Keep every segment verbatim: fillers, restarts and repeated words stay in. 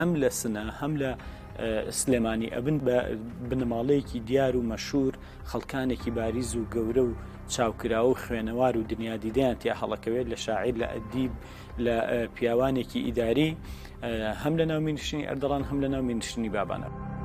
هەم لە سنە هەم لە سلێمانی ئەبن بە بنەماڵەیەکی دیار و مەشهور خەڵکانێکی باریز و گەورە و چاوکراوە و خوێنەوار و دنیادیدیان تیا هەڵەکەوێت لە شاعیر لە ئەدیب لە پیاوانێکی ئیداری هەم لە ناو مینشتنی ئەردەڵان هەم لە ناو مینشتنی بابانە.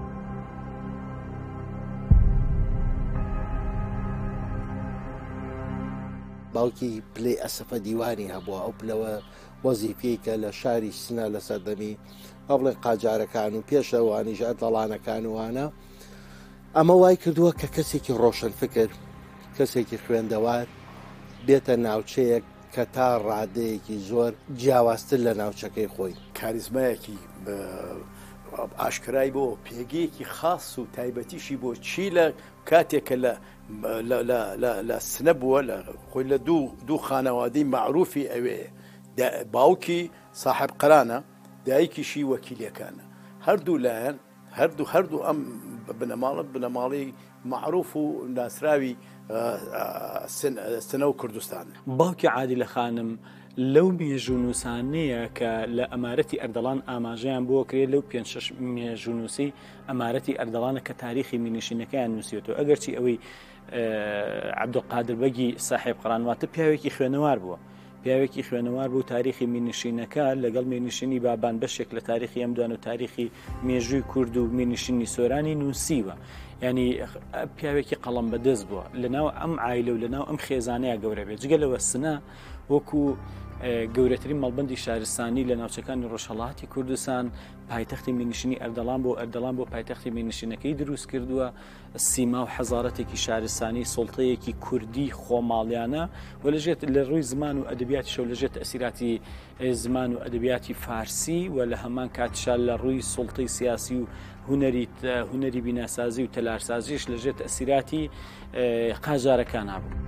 باوکی پلەی ئەسەفە دیوانی هەبووە ئەو پلەوە وەزیفەیەکە لە شاری سنە لە سەردەمی ئەوڵێ قاجارەکان و پێشەوانیش ئەردەڵانەکان وانە ئەمە وای کردووە کە کەسێکی ڕۆشن فکر کەسێکی خوێندەوار بێتە ناوچەیەک کە تا ڕادەیەکی زۆر جیاوازتر لە ناوچەکەی خۆی. کاریزمایەکی ئاشکرای بۆ پێگەیەکی خاص و تایبەتیشی بۆ چی لە کاتێکە لە سنە بووە لە خۆی لە دوو خانەوادەی معروفی ئەوێ باوکی ساحب قەرانە دایکیشی وەکیلەکانە هەردوو لایەن هەردوو هەردوو ئەم بنەماڵت بنەماڵی معروف و ناسراوی سنە و کوردستان. باوکی عادلە خانم لەو مێژونووسانەیە کە لە ئەمارەتی ئەردەڵان ئاماژەیان بۆ کرێت لەو پێنج شەش مێژونووسی ئەمارەتی ئەردەڵانە کە تاریخی مینشینەکەیان نووسێتەوە ئەگەرچی ئەوەی عەبدولقادر بەگی ساحێب قەرانواتە پیاوێکی خوێنەوار بووە پیاوێکی خوێنەوار بوو تاریخی مینشینەکە لەگەڵ مێنشینی بابان بەشێک لە تاریخی ئەمدوان و تاریخی مێژووی کورد و مێنشینی سۆرانی نووسیوە ینی پیاوێکی قەڵەم بەدەست بووە لەناو ئەم عایلە و لەناو ئەم خێزانەیە گەورە بێت جگە لەوە سنە وەکو گەورەترین مەڵبەندی شارستانی لە ناوچەکانی ڕۆژهەڵاتی کوردستان پایتەختی مینشینی ئەردەڵان بۆ ئەردەڵان بۆ پایتەختی مینشینەکەی دروست کردووە سیما و حەزارەتێکی شارستانی سڵتەیەکی کوردی خۆماڵیانە و لەژێت لە ڕووی زمان و ئەدەبیاتی شەو لەژێت ئەسیراتی زمان و ئەدەبیاتی فارسی و لە هەمان کاتشال لە ڕووی سڵتەی سیاسی و هوەری هوەری بیناسازی و تەلارسازیش لەژێت ئەسیراتی قاجارەکان هەبوو.